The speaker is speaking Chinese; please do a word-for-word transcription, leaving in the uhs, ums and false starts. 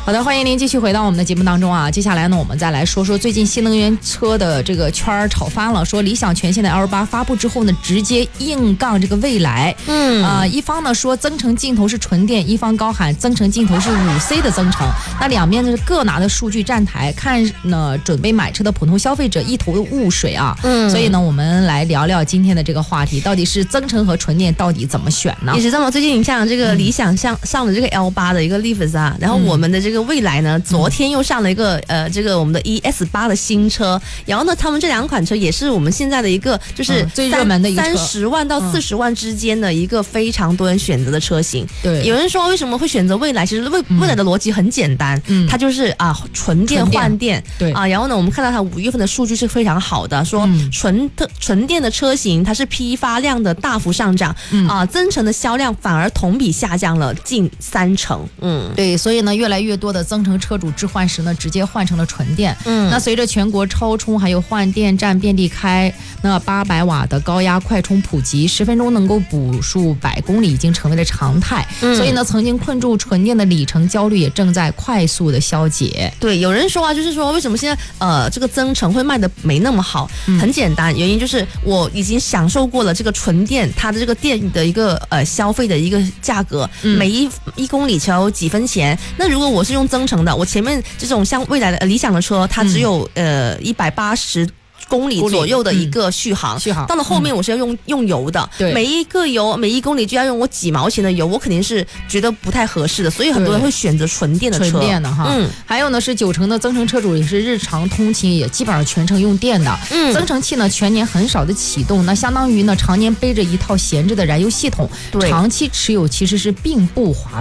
好的，欢迎您继续回到我们的节目当中啊。接下来呢，我们再来说说最近新能源车的这个圈儿炒翻了，说理想全新的 L 八 发布之后呢，直接硬杠这个蔚来。嗯，呃，一方呢说增程镜头是纯电，一方高喊增程镜头是五 C 的增程。那两边呢各拿的数据站台，看呢准备买车的普通消费者一头的雾水啊。嗯，所以呢，我们来聊聊今天的这个话题，到底是增程和纯电到底怎么选呢？ 也是这么，最近你像这个理想上、嗯、上了这个 L 八 的一个 Leafs 啊，然后我们的这个蔚来呢，昨天又上了一个、嗯、呃，这个我们的 E S 八 的新车，然后呢，他们这两款车也是我们现在的一个就是、嗯、 最热门的一个车， 三十万到四十万之间的一个非常多人选择的车型。 对， 有人说为什么会选择蔚来？其实蔚蔚来的逻辑很简单，嗯、它就是啊纯电换电， 对啊，然后呢，我们看到它五月份的数据是非常好的，说纯的纯电的车型它是批发量的大幅上涨，嗯、啊，增程的销量反而同比下降了近三成。嗯， 对，所以呢，越来越多的增程车主置换时呢，直接换成了纯电。嗯，那随着全国超充还有换电站遍地开，那八百瓦的高压快充普及，十分钟能够补数百公里已经成为了常态。嗯，所以呢，曾经困住纯电的里程焦虑也正在快速的消解。 对，有人说啊，就是说为什么现在呃这个增程会卖的没那么好？嗯、很简单，原因就是我已经享受过了这个纯电它的这个电的一个呃消费的一个价格，嗯、每一一公里才有几分钱。那如果我是用增程的，我前面这种像蔚来的、呃、理想的车，它只有、嗯、呃一百八十公里左右的一个续航， 嗯、续航到了后面我是要用、嗯、用油的， 对， 每一个油每一公里就要用我几毛钱的油，我肯定是觉得不太合适的，所以很多人会选择纯电的车。 纯电的哈，嗯，还有呢是九成的增程车主也是日常通勤也基本上全程用电的，嗯，增程器呢全年很少的启动，那相当于呢常年背着一套闲置的燃油系统，长期持有其实是并不划